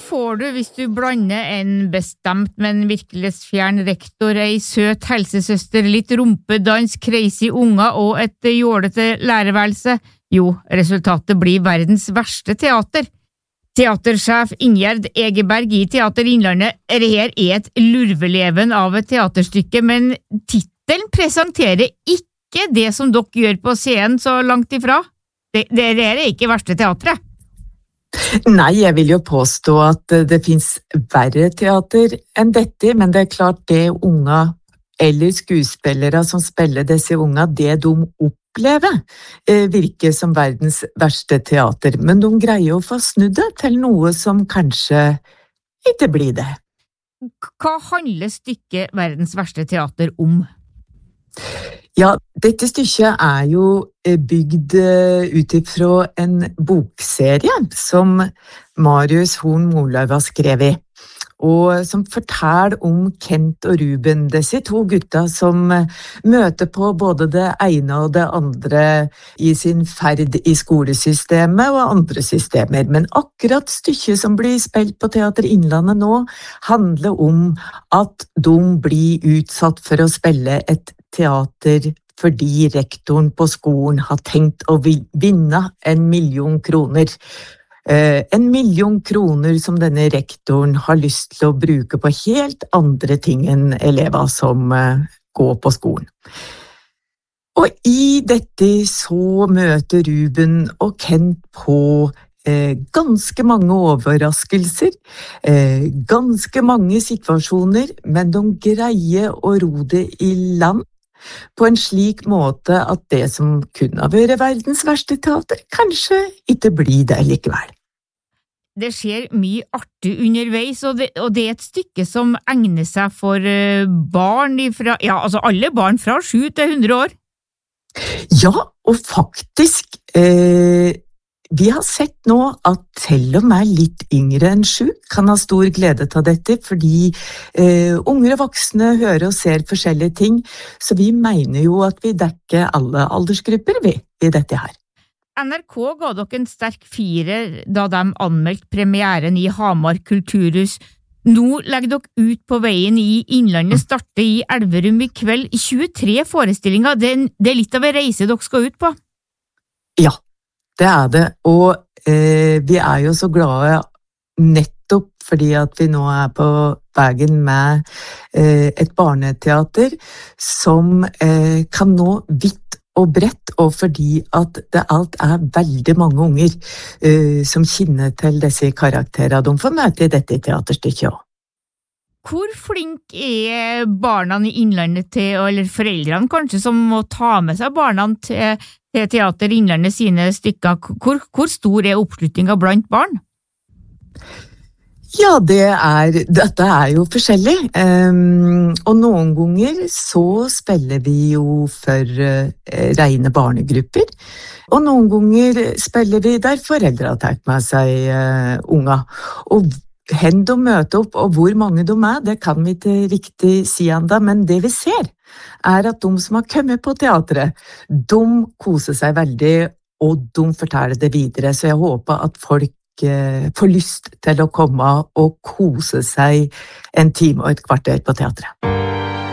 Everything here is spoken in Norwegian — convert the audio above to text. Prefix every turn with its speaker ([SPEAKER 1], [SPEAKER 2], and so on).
[SPEAKER 1] får du hvis du blander en bestemt, men virkelighetsfjern rektor, ei søt helsesøster, litt rumpedans, crazy unger og et jålete lærerværelse? Jo, resultatet blir verdens verste teater. Teatersjef Ingjerd Egeberg i Teater Innlandet, dette er et lurveleven av et teaterstykke, men tittelen presenterer ikke det som dere gjør på scenen så langt ifra. Det er ikke verste teatret.
[SPEAKER 2] Nei, jeg vil jo påstå at det finnes verre teater enn dette, men det er klart det unga eller skuespillere som spiller disse unga, det de opplever, virker som verdens verste teater, men de greier å få snudd det til noe som kanskje ikke blir det.
[SPEAKER 1] Hva handler stykket Verdens verste teater om?
[SPEAKER 2] Ja, dette stykket er jo bygd ut ifra en bokserie som Marius Horn Molau har skrevet, og som forteller om Kent og Ruben, disse to gutta som møter på både det ene og det andre i sin ferd i skolesystemet og andre systemer. Men akkurat stykket som blir spilt på Teater Innlandet nå, handler om at de blir utsatt for å spille et teater fordi rektoren på skolen har tenkt å vinne 1 million kroner. 1 million kroner som denne rektoren har lyst til å bruke på helt andre ting enn elever som går på skolen. Og i dette så møter Ruben og Kent på ganske mange overraskelser, ganske mange situasjoner, men de greier å ro det i land på en slik måte at det som kunne være verdens verste teater, kanskje ikke blir det likevel.
[SPEAKER 1] Det skjer mye artig underveis, og det er et stykke som egner seg for barn fra, alle barn fra 7 til 100 år.
[SPEAKER 2] Ja, og faktisk, vi har sett nå at selv om litt yngre enn 7 kan ha stor glede av dette, fordi unge og voksne hører og ser forskjellige ting, så vi mener jo at vi dekker alle aldersgrupper i dette her.
[SPEAKER 1] NRK ga dere en sterk 4 da de anmeldte premieren i Hamar Kulturhus. Nå legger dere ut på veien i Innlandet, starter i Elverum i kveld. 23 forestillinger, det er litt av en reise dere skal ut på.
[SPEAKER 2] Ja, det er det, og vi er jo så glade nettopp fordi at vi nå er på veien med et barneteater som kan nå vidt og bredt, og fordi at det alt er veldig mange unger som kjenner til disse karakterene de får møte i dette teaterstykket også.
[SPEAKER 1] Hvor flink er barna i Innlandet til, eller foreldrene kanskje, som må ta med seg barna til Teater Innlandet sine stykker? Hvor stor er oppslutningen blant barn?
[SPEAKER 2] Ja, dette er jo forskjellig, og noen ganger så spiller vi jo for rene barnegrupper, og noen ganger spiller vi der foreldre har tatt med seg unga. Og hen de møter opp, og hvor mange de er, det kan vi ikke riktig si enda, men det vi ser er at de som har kommet på teatret, de koser seg veldig, og de forteller det videre, så jeg håper at folk får lyst til å komme og kose seg 1 time og 1 kvarter på teatret.